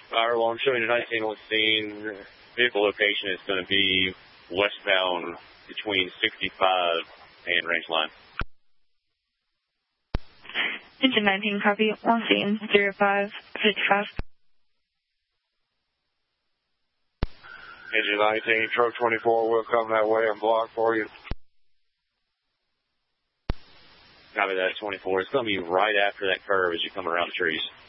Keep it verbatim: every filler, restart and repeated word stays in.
Fire alarm showing a nineteen on scene. Vehicle location is going to be westbound between sixty-five and range line. Engine nineteen, copy. On scene, zero five fifty-five. Engine nineteen, truck twenty-four will come that way and block for you. Copy that, twenty-four. It's going to be right after that curve as you come around the trees.